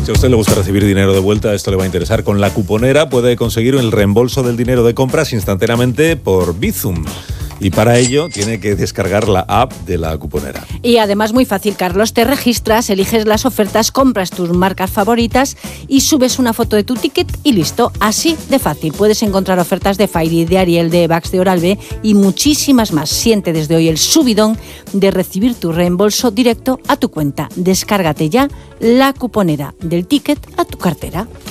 Si a usted le gusta recibir dinero de vuelta, esto le va a interesar. Con la cuponera puede conseguir el reembolso del dinero de compras instantáneamente por Bizum. Y para ello tiene que descargar la app de la cuponera. Y además muy fácil, Carlos, te registras, eliges las ofertas, compras tus marcas favoritas y subes una foto de tu ticket y listo. Así de fácil. Puedes encontrar ofertas de Fairy, de Ariel, de Vax, de Oral-B y muchísimas más. Siente desde hoy el subidón de recibir tu reembolso directo a tu cuenta. Descárgate ya la cuponera, del ticket a tu cartera.